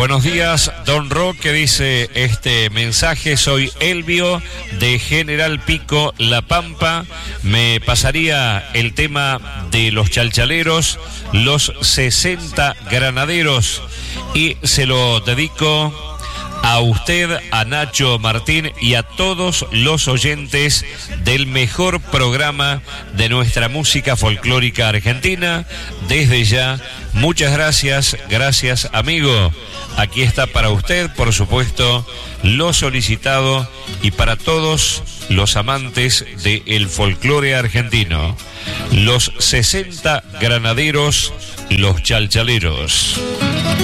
Buenos días, don Roque, dice este mensaje. Soy Elvio de General Pico, La Pampa. Me pasaría el tema de los chalchaleros, los 60 granaderos, y se lo dedico a usted, a Nacho Martín y a todos los oyentes del mejor programa de nuestra música folclórica argentina. Desde ya, muchas gracias, gracias amigo. Aquí está para usted, por supuesto, lo solicitado y para todos los amantes del folclore argentino. Los 60 granaderos, los chalchaleros.